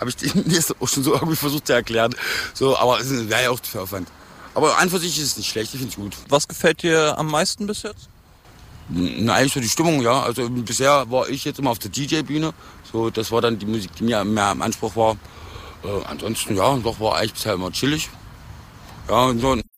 habe ich denen jetzt auch schon so irgendwie versucht zu erklären. So, aber es wäre ja auch zu viel Aufwand. Aber an für sich ist es nicht schlecht, ich finde es gut. Was gefällt dir am meisten bis jetzt? Na, eigentlich so die Stimmung, ja. Also bisher war ich jetzt immer auf der DJ-Bühne. So, das war dann die Musik, die mir mehr im Anspruch war. Ansonsten, ja, doch war eigentlich bisher immer chillig. Ja, und so